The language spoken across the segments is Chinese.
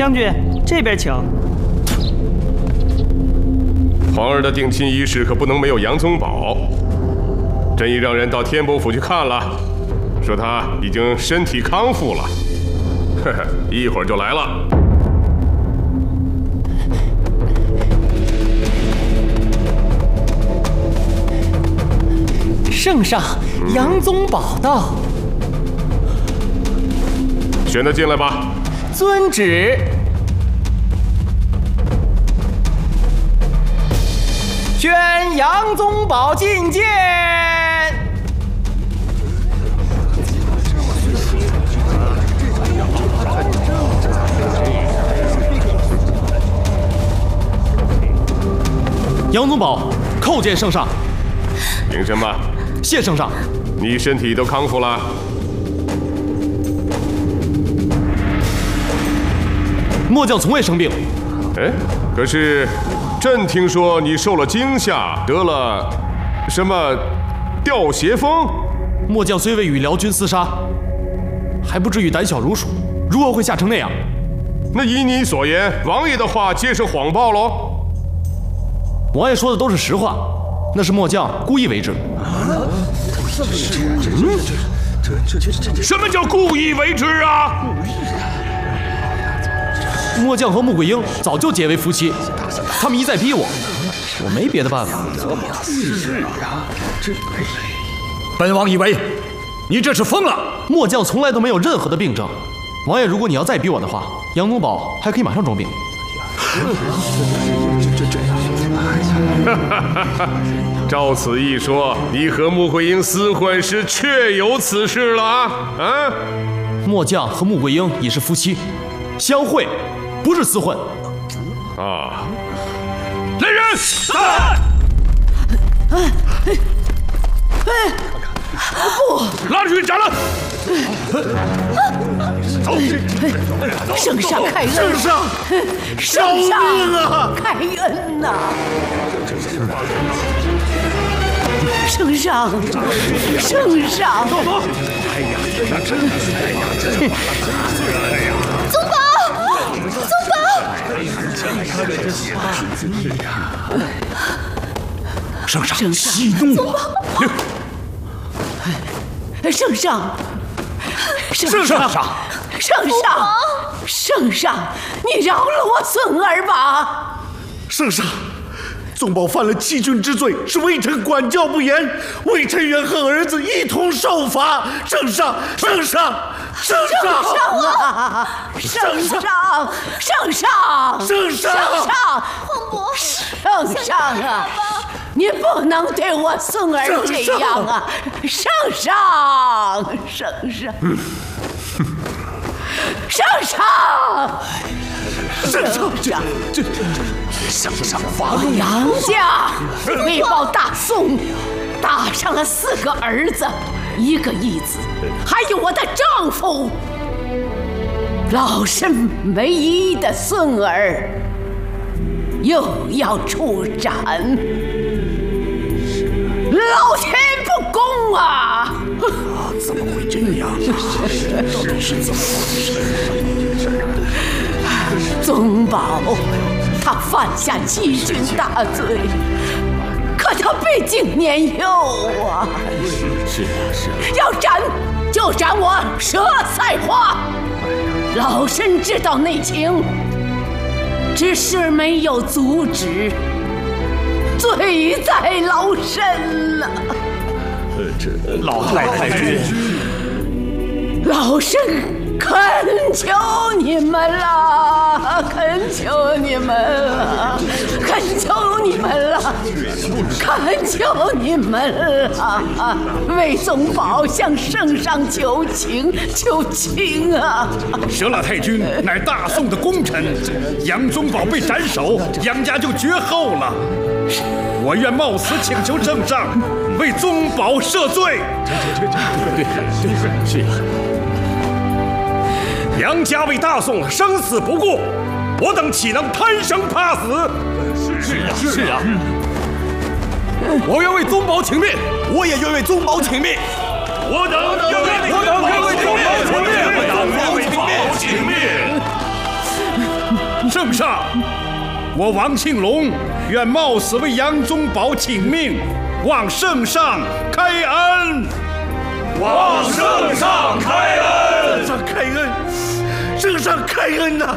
将军，这边请。 皇儿的定亲仪式可不能没有杨宗保。朕已让人到天伯府去看了，说他已经身体康复了。呵呵，一会儿就来了。 圣上，杨宗保到。 选他进来吧。 遵旨。宣杨宗保觐见。 杨宗保叩见圣上。 领什么？ 谢圣上。 你身体都康复了？ 末将从未生病。 哎，可是朕听说你受了惊吓，得了什么吊邪风？ 末将虽未与辽军厮杀，还不至于胆小如鼠，如何会吓成那样？ 那依你所言，王爷的话皆是谎报喽？ 王爷说的都是实话，那是末将故意为之。 什么叫故意为之啊？ 末将和穆桂英早就结为夫妻，他们一再逼我，我没别的办法。 本王以为你这是疯了。 末将从来都没有任何的病症。王爷，如果你要再逼我的话，杨宗保还可以马上装病。 照此一说，你和穆桂英厮混时确有此事了啊！啊！ 末将和穆桂英已是夫妻，相会不是厮混。 啊！ 来人！ 不！ 拉出去斩了！走！ 圣上开恩！ 圣上！ 圣上啊！ 开恩呐！圣上！圣上！ 哎呀，真的是哎呀，真是宗保！宗保！ 圣上息怒啊！ 圣上！ 圣上！ 圣上，你饶了我孙儿吧！ 圣上，宗保犯了欺君之罪，是微臣管教不严，微臣愿和儿子一同受罚。圣上！ 圣上！圣上啊！你不能对我孙儿这样啊！圣上！发怒！杨家为报大宋，打伤了4个儿子，1个义子，还有我的丈夫，老身唯一的孙儿，又要处斩。老天不公啊！ 怎么会这样啊？到底是怎么回事？ 宗保，他犯下欺君大罪，可他毕竟年幼啊。 是啊。 要斩就斩我佘赛花。老身知道内情，只是没有阻止。罪在老身了。 老太君， 老身恳求你们了，恳求你们了，恳求你们了，恳求你们了！为宗保向圣上求情，求情啊！ 佘老太君乃大宋的功臣，杨宗保被斩首，杨家就绝后了。我愿冒死请求圣上为宗保赦罪。对，是啊。杨家为大宋生死不顾，我等岂能贪生怕死？是啊。 我愿为宗保请命，我也愿为宗保请命。 我等愿为宗保请命。 圣上，我王庆龙愿冒死为杨宗保请命，望圣上开恩。 望圣上开恩！ 圣上开恩！圣上开恩呐！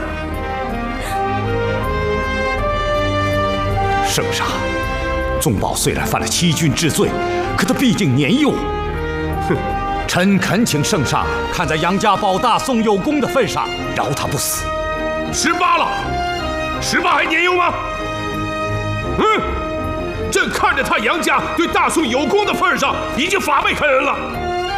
圣上，宗保虽然犯了欺君之罪，可他毕竟年幼。哼，臣恳请圣上看在杨家保大宋有功的份上，饶他不死。 18了，18还年幼吗？朕看着他杨家对大宋有功的份上，已经发配开恩了。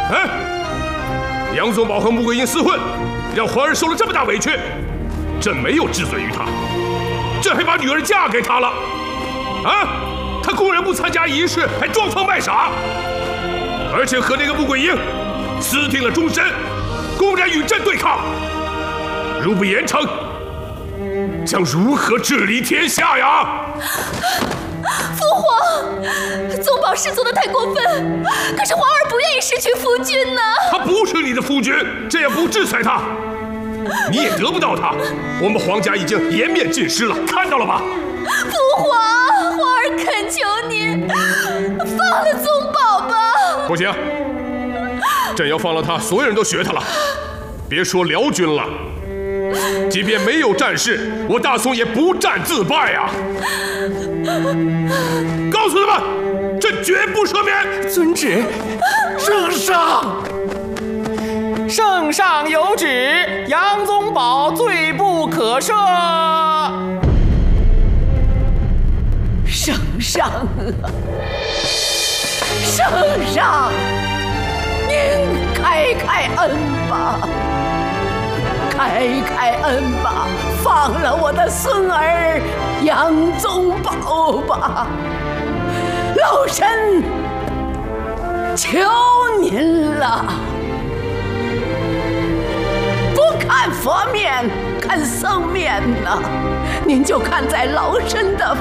杨宗保和穆桂英厮混，让皇儿受了这么大委屈，朕没有治罪于他，朕还把女儿嫁给他了。他公然不参加仪式，还装疯卖傻，而且和那个穆桂英私定了终身，公然与朕对抗。如不严惩，将如何治理天下呀？ 父皇，宗保失足的太过分，可是皇儿不愿意失去夫君呢。 他不是你的夫君，这样不制裁他，你也得不到他。我们皇家已经颜面尽失了，看到了吧？ 父皇，皇儿恳求您放了宗保吧。 不行，朕要放了他，所有人都学他了。别说辽军了，即便没有战事，我大宋也不战自败啊！告诉他们，朕绝不赦免。 遵旨。 圣上， 圣上有旨，杨宗保罪不可赦。 圣上啊，圣上，您开恩吧，开恩吧，放了我的孙儿杨宗保吧，老臣求您了。不看佛面，看僧面呢，您就看在老身的